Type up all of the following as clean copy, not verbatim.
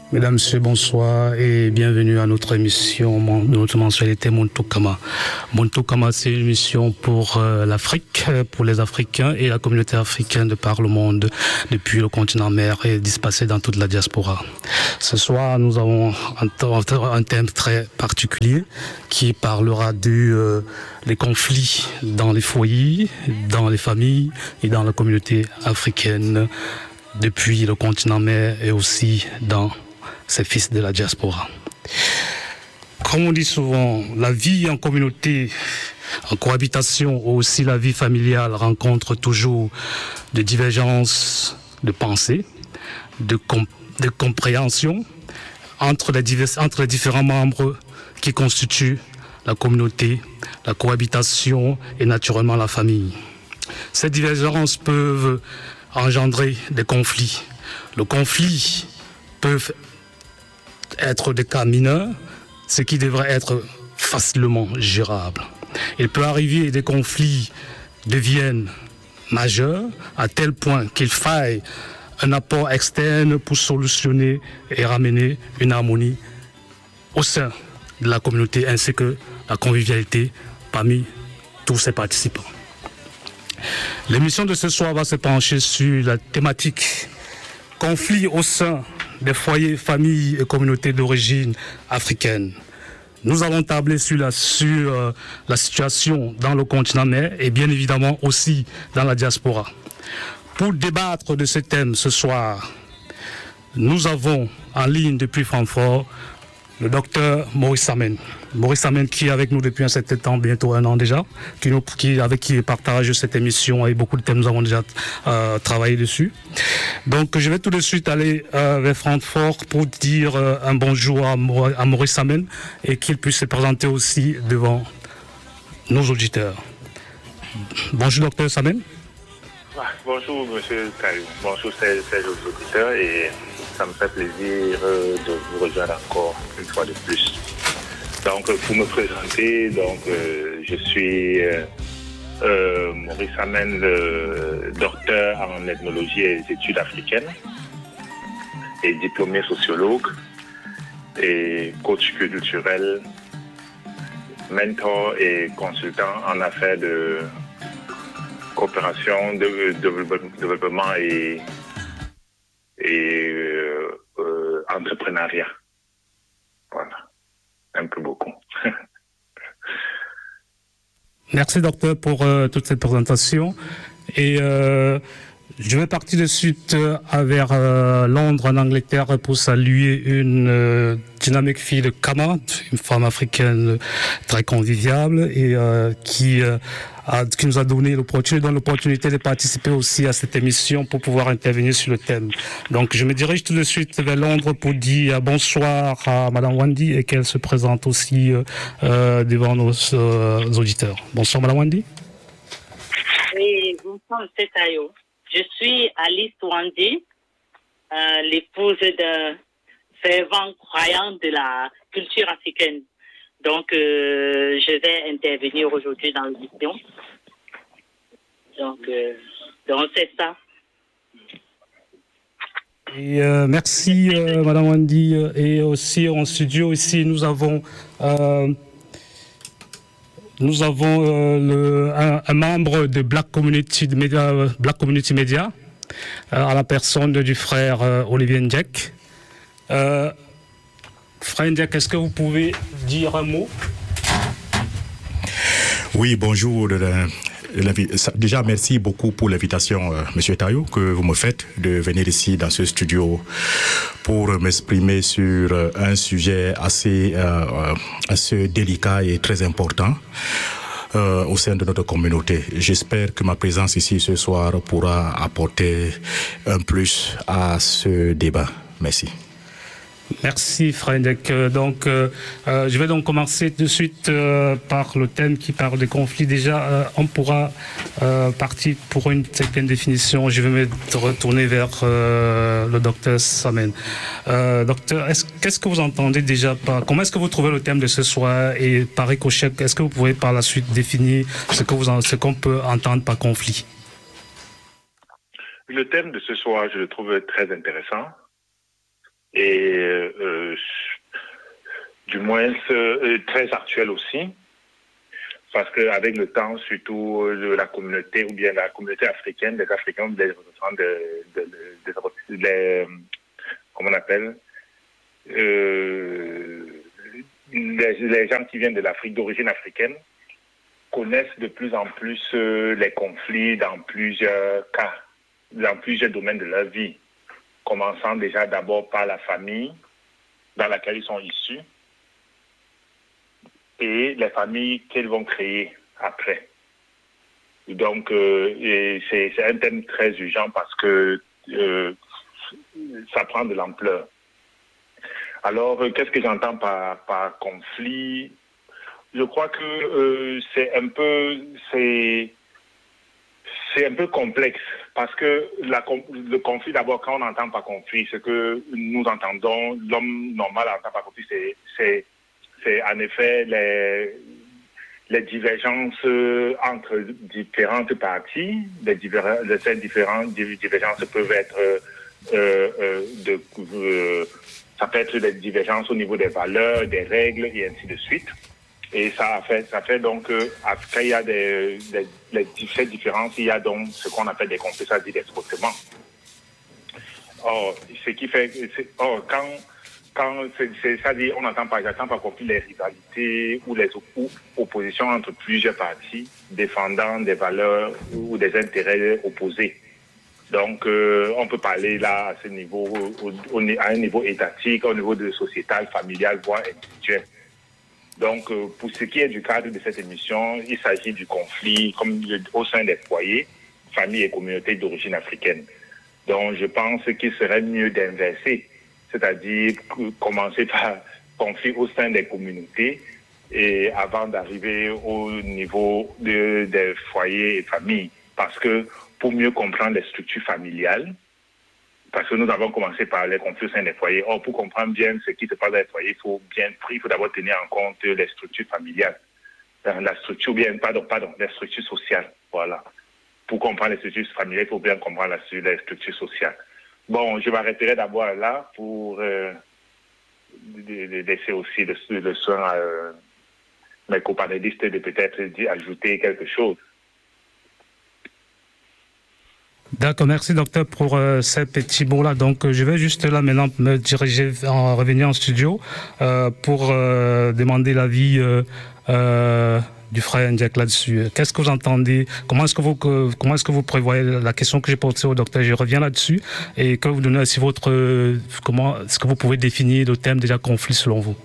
Mesdames, Messieurs, bonsoir et bienvenue à notre émission, notre mensualité Montokama. Montokama, c'est une émission pour l'Afrique, pour les Africains et la communauté africaine de par le monde, depuis le continent mer et dispersée dans toute la diaspora. Ce soir, nous avons un thème très particulier qui parlera des conflits dans les foyers, dans les familles et dans la communauté africaine depuis le continent mer et aussi dans ces fils de la diaspora. Comme on dit souvent, la vie en communauté, en cohabitation, ou aussi la vie familiale rencontre toujours des divergences de pensée, de compréhension entre les différents membres qui constituent la communauté, la cohabitation et naturellement la famille. Ces divergences peuvent engendrer des conflits. Le conflit peut être des cas mineurs, ce qui devrait être facilement gérable. Il peut arriver que des conflits deviennent majeurs à tel point qu'il faille un apport externe pour solutionner et ramener une harmonie au sein de la communauté ainsi que la convivialité parmi tous ses participants. L'émission de ce soir va se pencher sur la thématique conflit au sein des foyers, familles et communautés d'origine africaine. Nous allons tabler sur la situation dans le continent mer et bien évidemment aussi dans la diaspora. Pour débattre de ce thème ce soir, nous avons en ligne depuis Francfort le docteur Maurice Samen. Maurice Samen qui est avec nous depuis un certain temps, bientôt un an déjà, avec qui il partage cette émission et beaucoup de thèmes, nous avons déjà travaillé dessus. Donc je vais tout de suite aller vers Francfort pour dire un bonjour à Maurice Samen et qu'il puisse se présenter aussi devant nos auditeurs. Bonjour docteur Samen. Bonjour monsieur Taïou, bonjour ces auditeurs et ça me fait plaisir de vous rejoindre encore une fois de plus. Donc pour me présenter, je suis Maurice Samen, docteur en ethnologie et études africaines et diplômé sociologue et coach culturel, mentor et consultant en affaires de coopération, de développement et entrepreneuriat. Voilà, un peu beaucoup. Merci docteur pour toute cette présentation. Et je vais partir de suite vers Londres en Angleterre pour saluer une dynamique fille de Kama, une femme africaine très conviviale et qui nous a donné l'opportunité de participer aussi à cette émission pour pouvoir intervenir sur le thème. Donc je me dirige tout de suite vers Londres pour dire bonsoir à Madame Wendy et qu'elle se présente aussi devant nos auditeurs. Bonsoir Madame Wendy. Oui, bonsoir M. Tayo. Je suis Alice Wendy, l'épouse d'un fervent croyant de la culture africaine. Donc, je vais intervenir aujourd'hui dans l'émission. Donc c'est ça. Et merci Madame Wendy. Et aussi en studio ici, nous avons un membre de Black Community Media, à la personne du frère Olivier Ndjek. Frère Ndjek, est-ce que vous pouvez dire un mot? Oui, bonjour. Déjà, merci beaucoup pour l'invitation, Monsieur Tayo, que vous me faites de venir ici dans ce studio pour m'exprimer sur un sujet assez délicat et très important au sein de notre communauté. J'espère que ma présence ici ce soir pourra apporter un plus à ce débat. Merci. Merci Frédéric. Donc, je vais donc commencer de suite par le thème qui parle des conflits. Déjà, on pourra partir pour une certaine définition. Je vais me retourner vers le docteur Samen. Docteur, qu'est-ce que vous entendez déjà par... Comment est-ce que vous trouvez le thème de ce soir? Et par ricochet, est-ce que vous pouvez par la suite définir ce qu'on peut entendre par conflit? Le thème de ce soir, je le trouve très intéressant. et du moins très actuel aussi. Parce qu'avec le temps, surtout de la communauté, ou bien la communauté africaine, des Africains, des représentants comment on appelle, les gens qui viennent de l'Afrique, d'origine africaine, connaissent de plus en plus les conflits dans plusieurs cas, dans plusieurs domaines de leur vie, commençant déjà d'abord par la famille dans laquelle ils sont issus, et les familles qu'elles vont créer après. Donc, c'est un thème très urgent parce que ça prend de l'ampleur. Alors, qu'est-ce que j'entends par conflit? Je crois que c'est un peu complexe parce que le conflit, d'abord, quand on entend par conflit, ce que nous entendons, l'homme normal entend par conflit, c'est en effet les divergences entre différentes parties. Ces différentes divergences peuvent être ça peut être des divergences au niveau des valeurs, des règles et ainsi de suite. Et ça fait donc quand il y a ces différences, il y a donc ce qu'on appelle des conflits, c'est-à-dire des frottements. Or, ce qui fait quand c'est-à-dire on n'entend pas conflit les rivalités ou les oppositions entre plusieurs parties défendant des valeurs ou des intérêts opposés. Donc, on peut parler là à ce niveau, à un niveau étatique, au niveau de sociétal, familial, voire individuel. Donc, pour ce qui est du cadre de cette émission, il s'agit du conflit comme au sein des foyers, familles et communautés d'origine africaine. Donc, je pense qu'il serait mieux d'inverser, c'est-à-dire commencer par conflit au sein des communautés et avant d'arriver au niveau des foyers et familles. Parce que pour mieux comprendre les structures familiales, parce que nous avons commencé par les conflits au sein des foyers. Or, pour comprendre bien ce qui se passe dans les foyers, il faut d'abord tenir en compte les structures familiales. Les structures sociales. Voilà. Pour comprendre les structures familiales, il faut bien comprendre les structures sociales. Bon, je m'arrêterai d'abord là pour laisser aussi le soin à mes copanélistes de peut-être ajouter quelque chose. D'accord, merci docteur pour ces petits mots-là. Donc je vais juste là maintenant me diriger, revenir en studio pour demander l'avis du frère Ndiack là-dessus. Qu'est-ce que vous entendez? Comment est-ce que vous prévoyez la question que j'ai posée au docteur? Je reviens là-dessus et que vous donnez aussi comment est-ce que vous pouvez définir le thème déjà conflit selon vous?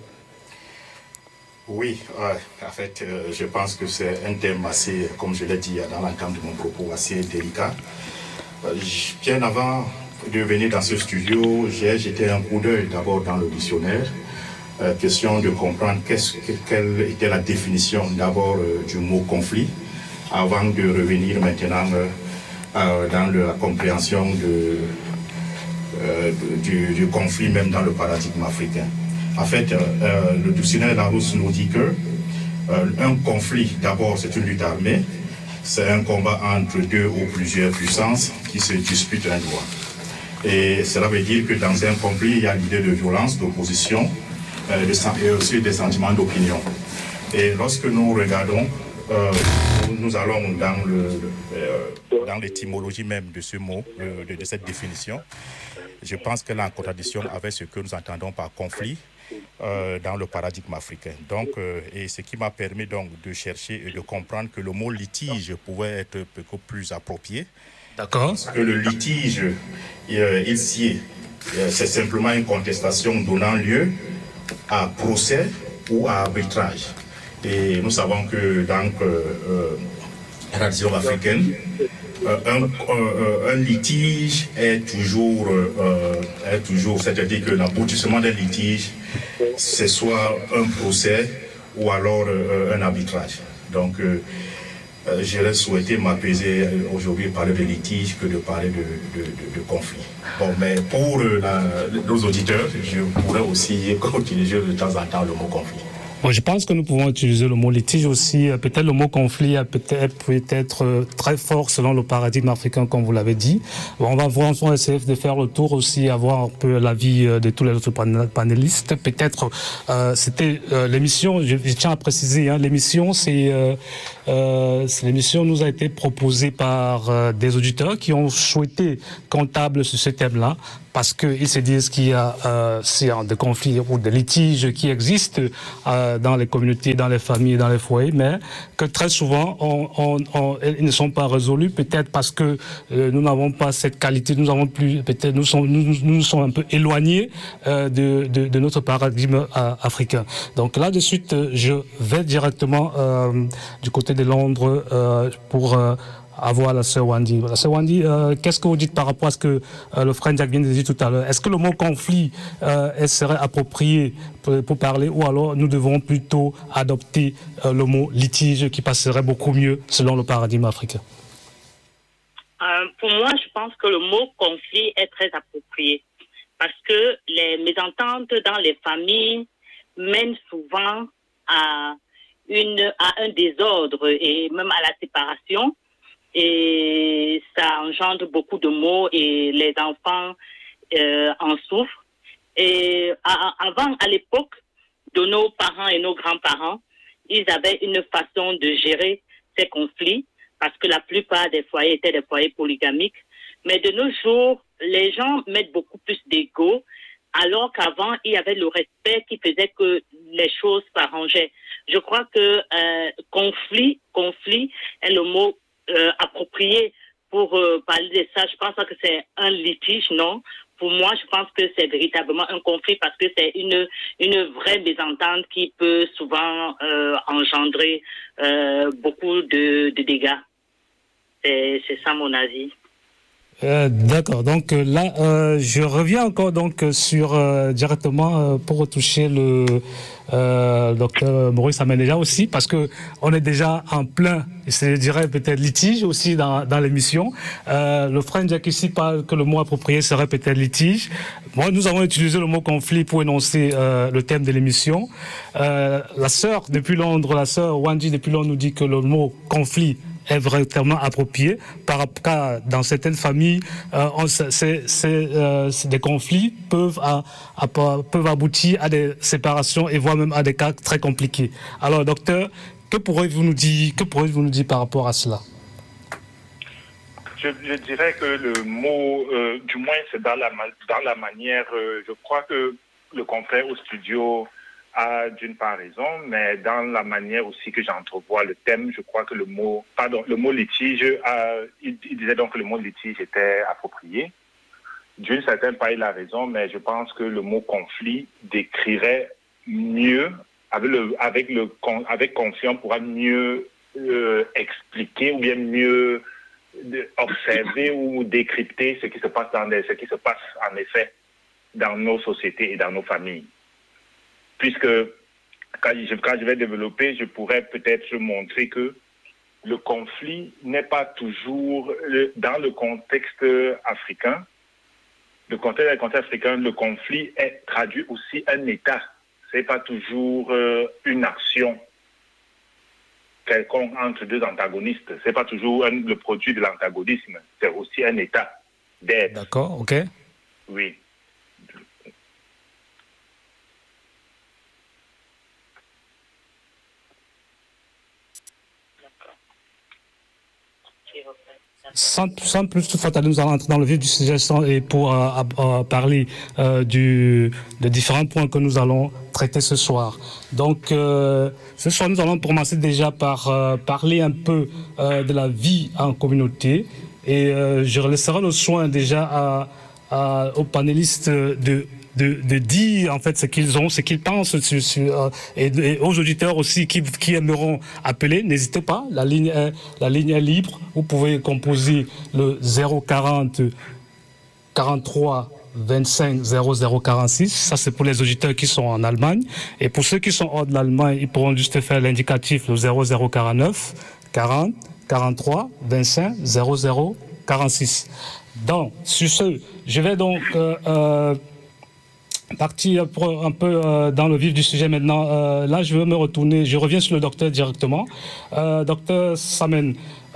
Oui, en fait, je pense que c'est un thème assez, comme je l'ai dit dans l'entame de mon propos, assez délicat. Bien avant de venir dans ce studio, j'ai jeté un coup d'œil d'abord dans le dictionnaire. Question de comprendre quelle était la définition d'abord du mot conflit, avant de revenir maintenant dans la compréhension du conflit même dans le paradigme africain. En fait, le dictionnaire Larousse nous dit que un conflit, d'abord, c'est une lutte armée. C'est un combat entre deux ou plusieurs puissances qui se disputent un droit. Et cela veut dire que dans un conflit, il y a l'idée de violence, d'opposition, et aussi des sentiments d'opinion. Et lorsque nous regardons, nous allons dans l'étymologie même de ce mot, de cette définition. Je pense qu'elle est en contradiction avec ce que nous entendons par conflit dans le paradigme africain. Donc, et ce qui m'a permis donc de chercher et de comprendre que le mot litige pouvait être beaucoup plus approprié. D'accord. Parce que le litige, c'est simplement une contestation donnant lieu à procès ou à arbitrage. Et nous savons que dans la tradition africaine, un litige est toujours, c'est-à-dire que l'aboutissement d'un litige, c'est soit un procès ou alors un arbitrage. Donc, j'aurais souhaité m'apaiser aujourd'hui parler de litige que de parler de conflit. Bon, mais pour nos auditeurs, je pourrais aussi utiliser de temps en temps le mot conflit. Bon, je pense que nous pouvons utiliser le mot litige aussi. Peut-être le mot conflit peut être très fort selon le paradigme africain, comme vous l'avez dit. Bon, on va voir, on va essayer de faire le tour aussi, avoir un peu l'avis de tous les autres panélistes. Peut-être, c'était l'émission, je tiens à préciser, hein, l'émission, l'émission nous a été proposée par des auditeurs qui ont souhaité qu'on table sur ce thème-là, parce qu'ils se disent qu'il y a des conflits ou des litiges qui existent dans les communautés, dans les familles, dans les foyers, mais que très souvent, ils ne sont pas résolus, peut-être parce que nous n'avons pas cette qualité, nous avons plus, peut-être nous sommes un peu éloignés de notre paradigme africain. Donc là, de suite, je vais directement du côté de Londres pour avoir la sœur Wendy. La sœur Wendy, qu'est-ce que vous dites par rapport à ce que le frère Jack vient de dire tout à l'heure? Est-ce que le mot conflit serait approprié pour parler, ou alors nous devons plutôt adopter le mot litige qui passerait beaucoup mieux selon le paradigme africain? Pour moi, je pense que le mot conflit est très approprié, parce que les mésententes dans les familles mènent souvent à un désordre et même à la séparation. Et ça engendre beaucoup de maux et les enfants en souffrent. Et avant, à l'époque de nos parents et nos grands-parents, ils avaient une façon de gérer ces conflits, parce que la plupart des foyers étaient des foyers polygamiques. Mais de nos jours, les gens mettent beaucoup plus d'ego, alors qu'avant, il y avait le respect qui faisait que les choses s'arrangeaient. Je crois que conflit est le mot approprié pour parler de ça. Je pense que c'est un litige, non. Pour moi, je pense que c'est véritablement un conflit, parce que c'est une vraie mésentente qui peut souvent engendrer beaucoup de dégâts. C'est ça mon avis. D'accord. Donc là, je reviens encore donc sur directement pour retoucher le docteur Maurice Ameneja aussi, parce que on est déjà en plein, je dirais peut-être litige aussi dans l'émission. Le frère Jack ici parle que le mot approprié serait peut-être litige. Moi, nous avons utilisé le mot conflit pour énoncer le thème de l'émission. La sœur depuis Londres, la sœur Wendy depuis Londres nous dit que le mot conflit est vraiment approprié, par cas dans certaines familles, des conflits peuvent aboutir à des séparations et voire même à des cas très compliqués. Alors, docteur, que pourriez-vous nous dire par rapport à cela? Je dirais que le mot, du moins c'est dans la manière, je crois que le confrère au studio a d'une part raison, mais dans la manière aussi que j'entrevois le thème, je crois que le mot litige, il disait donc que le mot litige était approprié. D'une certaine part, il a raison, mais je pense que le mot conflit décrirait mieux, avec confiance, pourra mieux expliquer ou bien mieux observer ou décrypter ce qui se passe en effet dans nos sociétés et dans nos familles. Puisque quand je vais développer, je pourrais peut-être montrer que le conflit n'est pas toujours dans le contexte africain. Le contexte africain, le conflit traduit aussi un état. C'est pas toujours une action quelconque entre deux antagonistes. C'est pas toujours le produit de l'antagonisme. C'est aussi un état d'être. D'accord, ok. Oui. Sans plus toutefois, nous allons entrer dans le vif du sujet et pour parler de différents points que nous allons traiter ce soir. Donc, ce soir, nous allons commencer déjà par parler un peu de la vie en communauté, et je laisserai le soin déjà aux panélistes de dire en fait ce qu'ils pensent et aux auditeurs aussi qui aimeront appeler. N'hésitez pas, la ligne est libre. Vous pouvez composer le 040 43 25 0046. Ça, c'est pour les auditeurs qui sont en Allemagne. Et pour ceux qui sont hors de l'Allemagne, ils pourront juste faire l'indicatif, le 0049 40 43 25 0046. Donc, sur ce, je vais donc partir un peu dans le vif du sujet maintenant. Là, je reviens sur le docteur directement. Docteur Samen,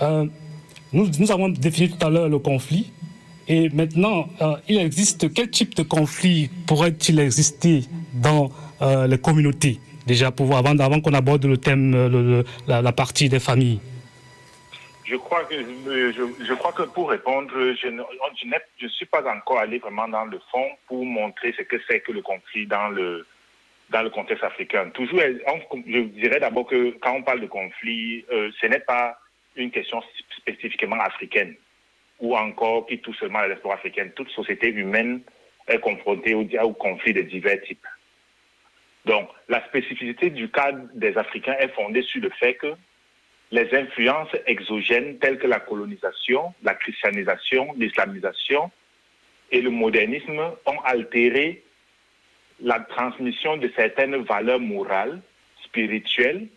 nous avons défini tout à l'heure le conflit. Et maintenant, il existe quel type de conflit pourrait-il exister dans les communautés? Déjà, avant qu'on aborde le thème, la partie des familles. Je crois que pour répondre, je ne suis pas encore allé vraiment dans le fond pour montrer ce que c'est que le conflit dans le contexte africain. Toujours, je dirais d'abord que quand on parle de conflit, ce n'est pas une question spécifiquement africaine ou encore qui touche seulement la diaspora africaine. Toute société humaine est confrontée au conflit de divers types. Donc, la spécificité du cas des Africains est fondée sur le fait que les influences exogènes telles que la colonisation, la christianisation, l'islamisation et le modernisme ont altéré la transmission de certaines valeurs morales, spirituelles,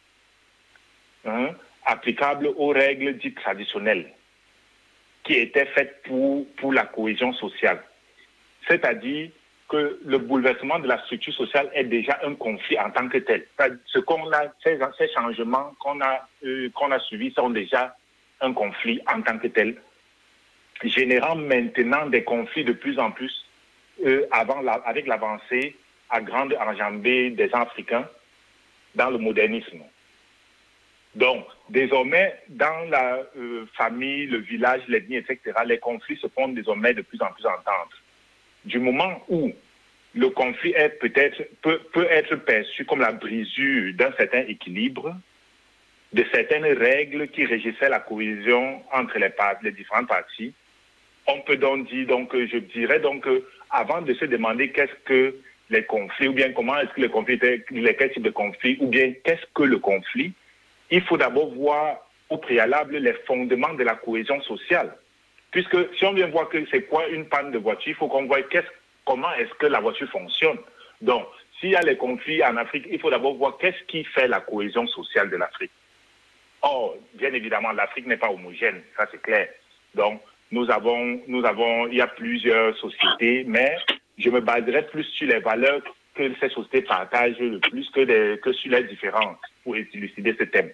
applicables aux règles dites traditionnelles, qui étaient faites pour la cohésion sociale. C'est-à-dire que le bouleversement de la structure sociale est déjà un conflit en tant que tel. Ce qu'on a, ces changements qu'on a suivis sont déjà un conflit en tant que tel, générant maintenant des conflits de plus en plus avec l'avancée à grande enjambée des Africains dans le modernisme. Donc, désormais, dans la famille, le village, l'ethnie, etc., les conflits se font désormais de plus en plus entendre. Du moment où le conflit peut être perçu comme la brisure d'un certain équilibre, de certaines règles qui régissaient la cohésion entre les différentes parties, on peut donc dire, je dirais avant de se demander qu'est-ce que les conflits, ou bien comment est-ce que les conflits étaient, quel type de conflit, ou bien qu'est-ce que le conflit, il faut d'abord voir au préalable les fondements de la cohésion sociale. Puisque si on vient voir que c'est quoi une panne de voiture, il faut qu'on voit comment est-ce que la voiture fonctionne. Donc, s'il y a les conflits en Afrique, il faut d'abord voir qu'est-ce qui fait la cohésion sociale de l'Afrique. Or, bien évidemment, l'Afrique n'est pas homogène, ça c'est clair. Donc, il y a plusieurs sociétés, mais je me baserai plus sur les valeurs que ces sociétés partagent le plus que sur les différences pour élucider ce thème.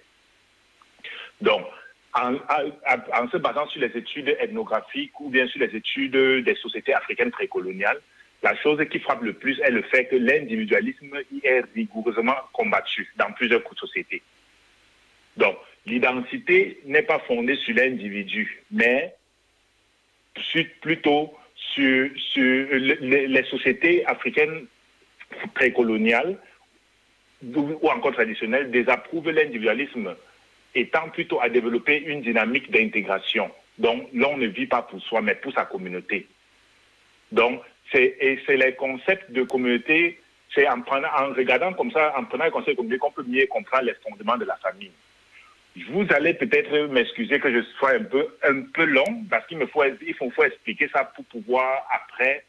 Donc, en se basant sur les études ethnographiques ou bien sur les études des sociétés africaines précoloniales, la chose qui frappe le plus est le fait que l'individualisme y est rigoureusement combattu dans plusieurs sociétés. Donc, l'identité n'est pas fondée sur l'individu, mais plutôt sur les sociétés africaines précoloniales ou encore traditionnelles désapprouvent l'individualisme, étant plutôt à développer une dynamique d'intégration. Donc, l'on ne vit pas pour soi, mais pour sa communauté. Donc, c'est les concepts de communauté, c'est en regardant comme ça, en prenant les concepts de communauté, qu'on peut mieux comprendre les fondements de la famille. Vous allez peut-être m'excuser que je sois un peu long, parce qu'il faut expliquer ça pour pouvoir après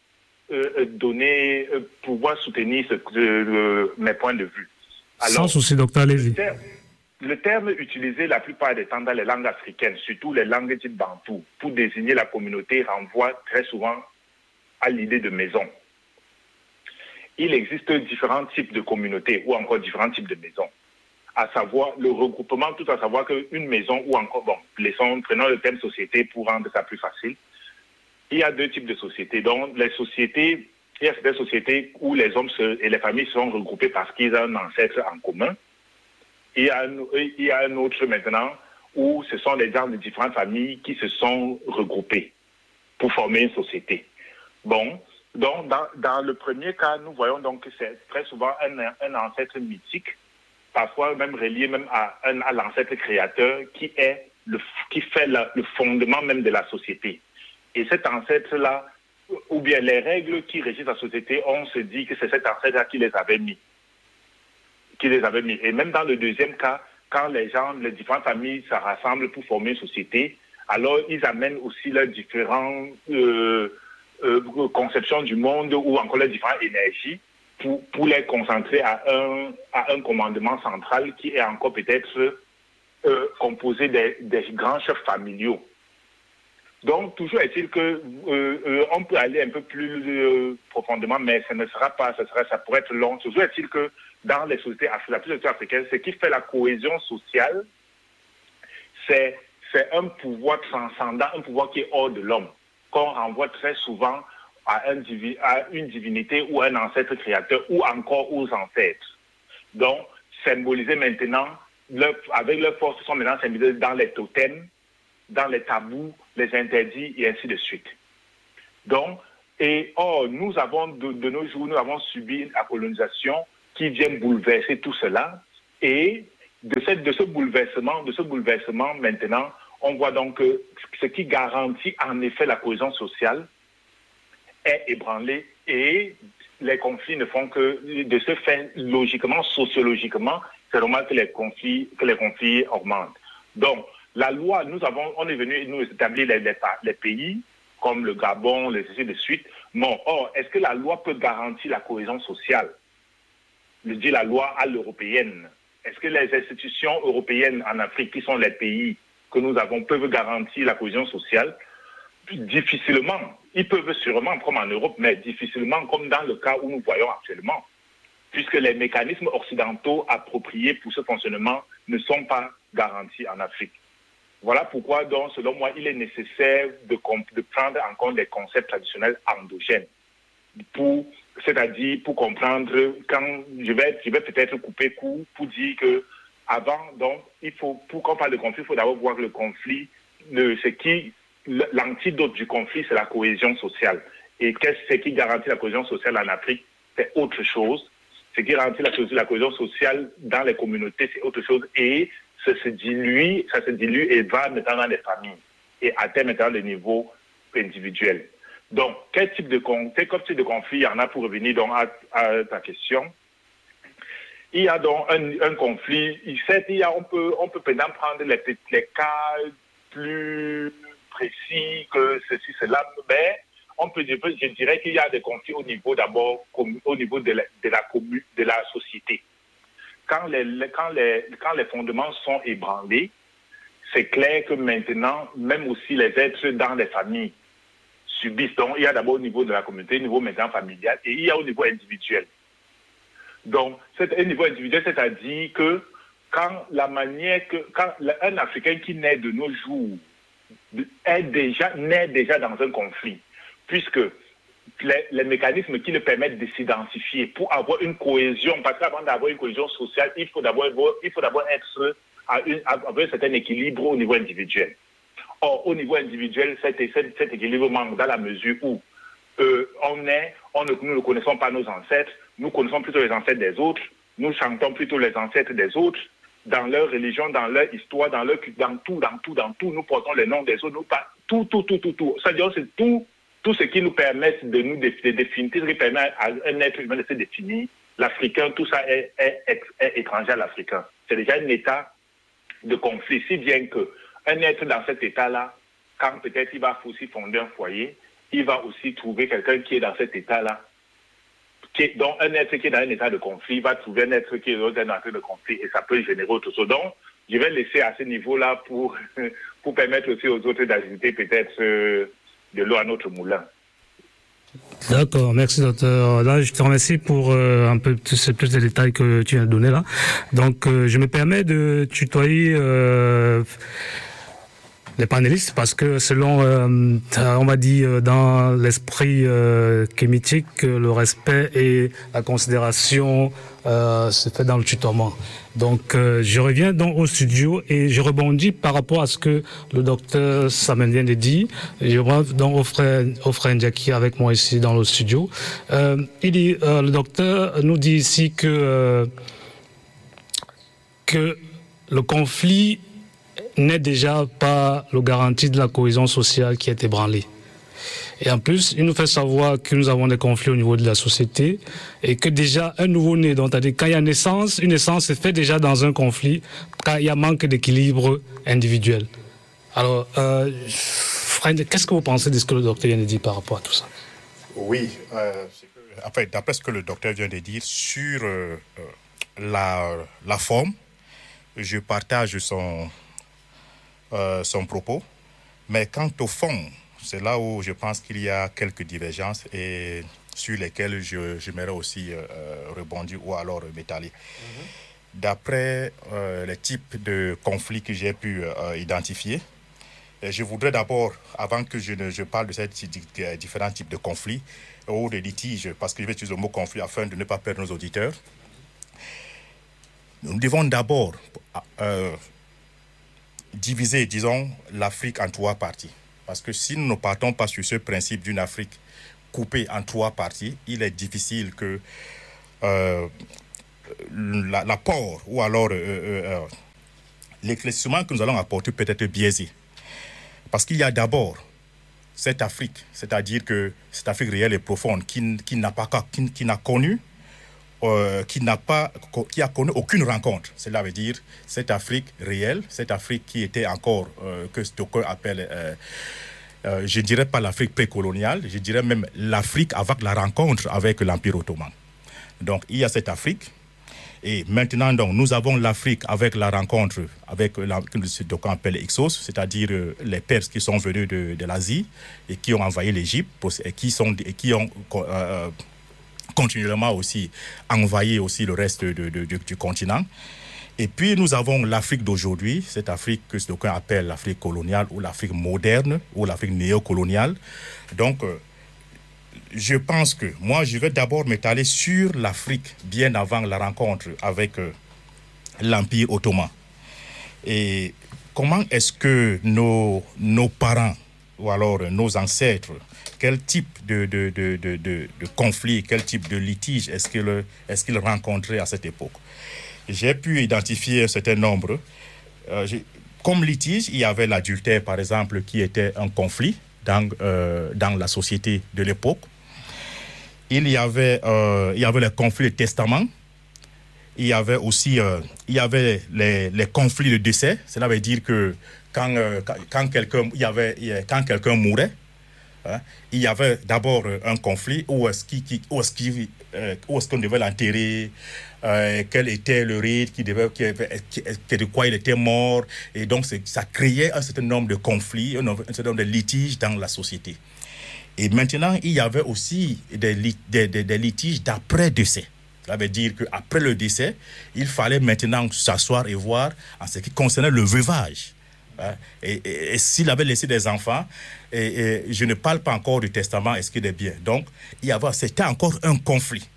pouvoir soutenir mes points de vue. Alors, sans souci, docteur, allez-y. Le terme utilisé la plupart des temps dans les langues africaines, surtout les langues dites bantou, pour désigner la communauté, renvoie très souvent à l'idée de maison. Il existe différents types de communautés ou encore différents types de maisons. À savoir le regroupement, tout à savoir qu'une maison ou encore, prenons le thème société pour rendre ça plus facile. Il y a deux types de sociétés. Donc, il y a certaines sociétés où les hommes et les familles sont regroupés parce qu'ils ont un ancêtre en commun. Il y a un autre maintenant où ce sont les gens de différentes familles qui se sont regroupés pour former une société. Bon, donc dans le premier cas, nous voyons donc que c'est très souvent un ancêtre mythique, parfois même relié même à l'ancêtre créateur qui fait le fondement même de la société. Et cet ancêtre-là, ou bien les règles qui régissent la société, on se dit que c'est cet ancêtre-là qui les avait mis. Et même dans le deuxième cas, quand les différentes familles se rassemblent pour former une société, alors ils amènent aussi leurs différentes conceptions du monde ou encore leurs différentes énergies pour les concentrer à un commandement central qui est encore peut-être composé des grands chefs familiaux. Donc, toujours est-il que on peut aller un peu plus profondément, mais ça ne sera pas, ça pourrait être long. Toujours est-il que dans les sociétés africaines, ce qui fait la cohésion sociale, c'est un pouvoir transcendant, un pouvoir qui est hors de l'homme, qu'on renvoie très souvent à une divinité ou un ancêtre créateur ou encore aux ancêtres. Donc, symbolisés maintenant, avec leur force, sont maintenant symbolisés dans les totems, dans les tabous, les interdits et ainsi de suite. Donc, nous avons, de nos jours, nous avons subi la colonisation qui vient bouleverser tout cela. Et de ce bouleversement maintenant, on voit donc que ce qui garantit en effet la cohésion sociale est ébranlé et les conflits ne font que de ce fait, logiquement, sociologiquement, c'est normal que les conflits augmentent. Donc, la loi, on est venu nous établir les pays, comme le Gabon, les ainsi de suite. Non. Or, est-ce que la loi peut garantir la cohésion sociale? Je dis la loi à l'européenne. Est-ce que les institutions européennes en Afrique, qui sont les pays que nous avons, peuvent garantir la cohésion sociale? Difficilement. Ils peuvent sûrement, comme en Europe, mais difficilement, comme dans le cas où nous voyons actuellement, puisque les mécanismes occidentaux appropriés pour ce fonctionnement ne sont pas garantis en Afrique. Voilà pourquoi, donc, selon moi, il est nécessaire de prendre en compte les concepts traditionnels endogènes, c'est-à-dire pour comprendre, quand je vais peut-être couper court pour dire que avant, donc, pour qu'on parle de conflit, il faut d'abord voir le conflit, l'antidote du conflit, c'est la cohésion sociale. Et qu'est-ce qui garantit la cohésion sociale en Afrique? C'est autre chose. Ce qui garantit la cohésion sociale dans les communautés, c'est autre chose. Et ça se dilue et va maintenant dans les familles et atteint maintenant le niveau individuel. Donc, quel type de conflit il y en a pour revenir donc à ta question? Il y a donc un conflit. On peut maintenant prendre les cas plus précis que ceci, cela, mais je dirais qu'il y a des conflits au niveau d'abord, au niveau de la société. Quand les fondements sont ébranlés, c'est clair que maintenant, même aussi les êtres dans les familles subissent. Donc, il y a d'abord au niveau de la communauté, au niveau maintenant familial, et il y a au niveau individuel. Donc, un niveau individuel, c'est-à-dire que quand un Africain qui naît de nos jours naît déjà dans un conflit, puisque les mécanismes qui le permettent de s'identifier pour avoir une cohésion, parce qu'avant d'avoir une cohésion sociale, il faut d'abord être avoir un certain équilibre au niveau individuel. Or, au niveau individuel, cet équilibre manque dans la mesure où nous ne connaissons pas nos ancêtres, nous connaissons plutôt les ancêtres des autres, nous chantons plutôt les ancêtres des autres, dans leur religion, dans leur histoire, dans tout, nous portons les noms des autres, tout. C'est-à-dire, c'est tout ce qui nous permet de nous définir, tout ce qui permet à un être humain de se définir. L'Africain, tout ça est étranger à l'Africain. C'est déjà un état de conflit, si bien qu'un être dans cet état-là, quand peut-être il va aussi fonder un foyer, il va aussi trouver quelqu'un qui est dans cet état-là. Donc, un être qui est dans un état de conflit va trouver un être qui est dans un état de conflit et ça peut générer autre chose. Donc, je vais laisser à ce niveau-là pour permettre aussi aux autres d'ajouter peut-être de l'eau à notre moulin. D'accord, merci docteur. Là, je te remercie pour un peu tous les détails que tu as donnés là. Donc, je me permets de tutoyer les panélistes parce que selon, on va dire, dans l'esprit kémitique, le respect et la considération se fait dans le tutoiement. Donc, je reviens donc au studio et je rebondis par rapport à ce que le docteur Samuel vient de dire. Je vois donc au frère Ndiaki avec moi ici dans le studio. Le docteur nous dit ici que le conflit n'est déjà pas le garantie de la cohésion sociale qui est ébranlée. Et en plus, il nous fait savoir que nous avons des conflits au niveau de la société et que déjà un nouveau-né, donc c'est-à-dire quand il y a une naissance se fait déjà dans un conflit, quand il y a manque d'équilibre individuel. Alors, qu'est-ce que vous pensez de ce que le docteur vient de dire par rapport à tout ça? Oui, d'après ce que le docteur vient de dire sur la forme, je partage son propos. Mais quant au fond, c'est là où je pense qu'il y a quelques divergences et sur lesquelles j'aimerais aussi rebondir ou alors m'étaler. D'après les types de conflits que j'ai pu identifier, je voudrais d'abord, avant que je parle de ces différents types de conflits ou de litiges, parce que je vais utiliser le mot conflit afin de ne pas perdre nos auditeurs, nous devons d'abord diviser, disons, l'Afrique en 3 parties. Parce que si nous ne partons pas sur ce principe d'une Afrique coupée en 3 parties, il est difficile que l'apport ou alors l'éclaircissement que nous allons apporter peut être biaisé. Parce qu'il y a d'abord cette Afrique, c'est-à-dire que cette Afrique réelle et profonde qui n'a connu aucune rencontre. Cela veut dire cette Afrique réelle, cette Afrique qui était encore, que d'aucuns appellent, je ne dirais pas l'Afrique précoloniale, je dirais même l'Afrique avec la rencontre avec l'Empire ottoman. Donc il y a cette Afrique. Et maintenant, donc, nous avons l'Afrique avec la rencontre avec ce qu'on appelle Hyksos, c'est-à-dire les Perses qui sont venus de l'Asie et qui ont envahi l'Égypte et qui ont continuellement aussi envahi aussi le reste du continent. Et puis nous avons l'Afrique d'aujourd'hui, cette Afrique que d'aucuns appellent l'Afrique coloniale ou l'Afrique moderne ou l'Afrique néocoloniale. Donc, je pense que moi, je vais d'abord m'étaler sur l'Afrique bien avant la rencontre avec l'Empire ottoman. Et comment est-ce que nos parents ou alors nos ancêtres, quel type de conflit, quel type de litige est-ce qu'ils rencontraient à cette époque? J'ai pu identifier un certain nombre. Comme litige, il y avait l'adultère, par exemple, qui était un conflit dans la société de l'époque. Il y avait les conflits de testament. Il y avait aussi les conflits de décès. Cela veut dire que quand quelqu'un mourait, il y avait d'abord un conflit où est-ce qu'on devait l'enterrer, quel était le rite, de quoi il était mort. Et donc ça créait un certain nombre de conflits, un certain nombre de litiges dans la société. Et maintenant, il y avait aussi des litiges d'après-décès. Ça veut dire qu'après le décès, il fallait maintenant s'asseoir et voir en ce qui concernait le veuvage. Et s'il avait laissé des enfants, et je ne parle pas encore du testament, est-ce qu'il est bien. Donc, c'était encore un conflit.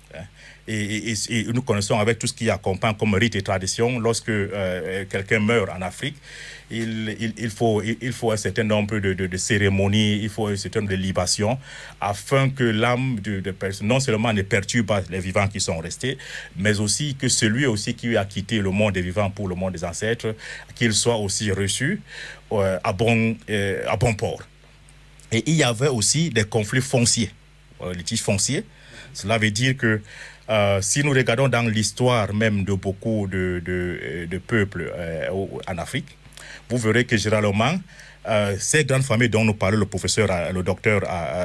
Et nous connaissons avec tout ce qui accompagne comme rite et tradition, lorsque quelqu'un meurt en Afrique, il faut un certain nombre de cérémonies, il faut un certain nombre de libations, afin que l'âme de personne non seulement ne perturbe pas les vivants qui sont restés, mais aussi que celui aussi qui a quitté le monde des vivants pour le monde des ancêtres, qu'il soit aussi reçu à bon port. Et il y avait aussi des conflits fonciers, litiges fonciers. Cela veut dire que si nous regardons dans l'histoire même de beaucoup de peuples en Afrique, vous verrez que généralement, ces grandes familles dont nous parlait le docteur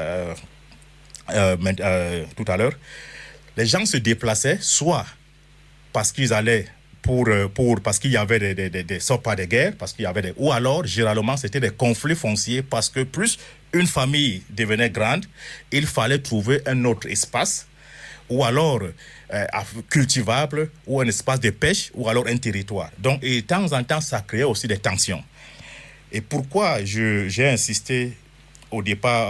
tout à l'heure, les gens se déplaçaient soit parce qu'ils allaient parce qu'il y avait soit pas de guerre, parce qu'il y avait ou alors généralement c'était des conflits fonciers parce que plus une famille devenait grande, il fallait trouver un autre espace ou alors cultivable, ou un espace de pêche, ou alors un territoire. Donc, et de temps en temps, ça créait aussi des tensions. Et pourquoi j'ai insisté au départ,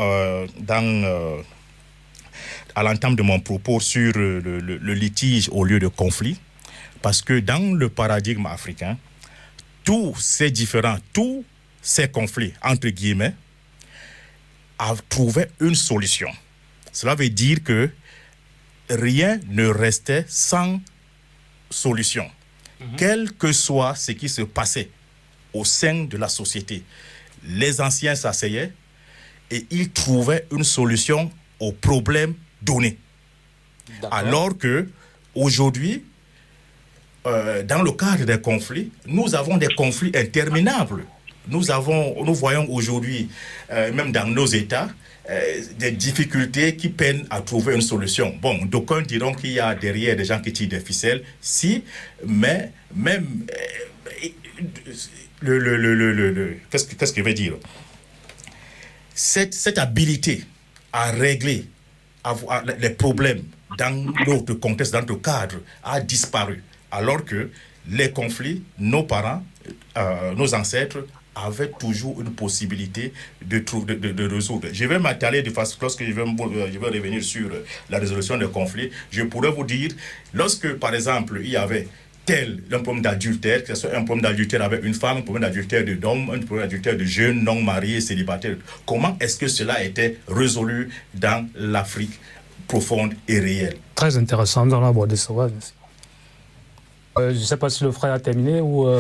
à l'entame de mon propos, sur le litige au lieu de conflit? Parce que dans le paradigme africain, tous ces conflits, entre guillemets, trouvaient une solution. Cela veut dire que rien ne restait sans solution, quel que soit ce qui se passait au sein de la société. Les anciens s'asseyaient et ils trouvaient une solution au problème donné. Alors que aujourd'hui, dans le cadre des conflits, nous avons des conflits interminables. Nous voyons aujourd'hui, même dans nos États, des difficultés qui peinent à trouver une solution. Bon, d'aucuns diront qu'il y a derrière des gens qui tirent des ficelles, mais même qu'est-ce que je veux dire? cette habilité à régler les problèmes dans notre contexte, dans notre cadre, a disparu. Alors que les conflits, nos parents, nos ancêtres avaient toujours une possibilité de résoudre. Je vais m'atteler de façon, lorsque je vais revenir sur la résolution des conflits, je pourrais vous dire, lorsque par exemple il y avait un problème d'adultère, que ce soit un problème d'adultère avec une femme, un problème d'adultère d'homme, un problème d'adultère de jeunes non mariés, célibataires, comment est-ce que cela était résolu dans l'Afrique profonde et réelle? Très intéressant dans la boîte de savoir. Je ne sais pas si le frère a terminé ou...